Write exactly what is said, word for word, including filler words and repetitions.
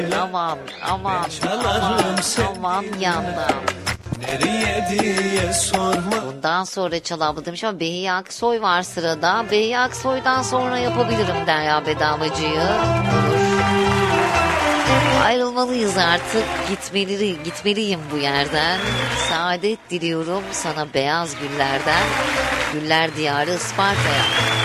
Aman aman aman aman yandım. Nereye diye sorma. Bundan sonra çalalım demiş ama Behiye Aksoy var sırada. Behiye Aksoy'dan sonra yapabilirim Derya Bedavacı'yı. Olur. Ayrılmalıyız artık. Gitmeli, gitmeliyim bu yerden. Saadet diliyorum sana beyaz güllerden. Güller diyarı Isparta'ya.